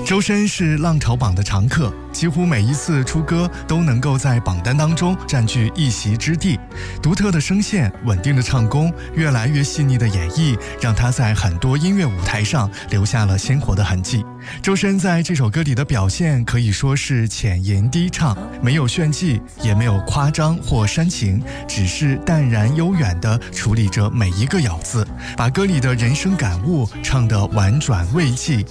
周深是浪潮榜的常客，几乎每一次出歌都能够在榜单当中占据一席之地。独特的声线、稳定的唱功、越来越细腻的演绎，让他在很多音乐舞台上留下了鲜活的痕迹。周深在这首歌里的表现可以说是浅吟低唱，没有炫技，也没有夸张或煽情，只是淡然悠远地处理着每一个咬字，把歌里的人生感悟唱得婉转慰藉，